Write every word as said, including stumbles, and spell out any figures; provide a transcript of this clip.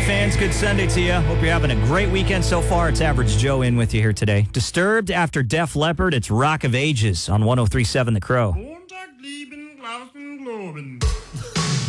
fans. Good Sunday to you. Hope you're having a great weekend so far. It's Average Joe in with you here today. Disturbed after Def Leppard, it's Rock of Ages on one oh three point seven The Crow.